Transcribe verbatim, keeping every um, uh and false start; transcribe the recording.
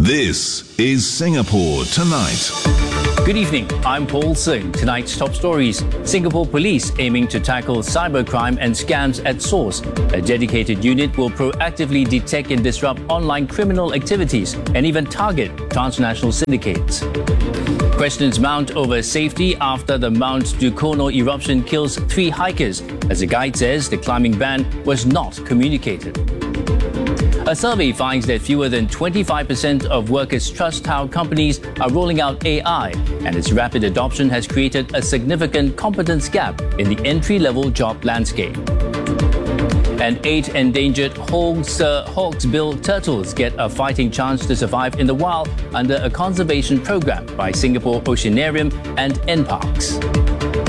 This is Singapore Tonight. Good evening, I'm Paul Singh. Tonight's top stories. Singapore Police aiming to tackle cybercrime and scams at source. A dedicated unit will proactively detect and disrupt online criminal activities and even target transnational syndicates. Questions mount over safety after the Mount Dukono eruption kills three hikers, as the guide says the climbing ban was not communicated. A survey finds that fewer than twenty-five percent of workers trust how companies are rolling out A I, and its rapid adoption has created a significant competence gap in the entry-level job landscape. And eight endangered hawksbill turtles get a fighting chance to survive in the wild under a conservation program by Singapore Oceanarium and N Parks.